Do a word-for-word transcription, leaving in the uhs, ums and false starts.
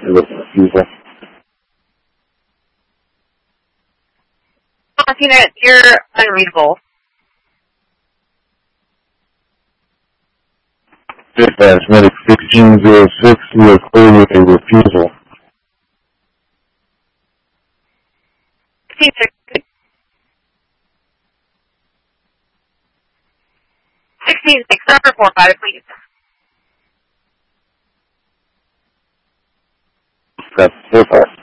It was a refusal. Unit, you're unreadable. Dispatch, medic sixteen oh six, we are clear with a refusal. sixteen six. sixteen six, number four five, please. That's four five.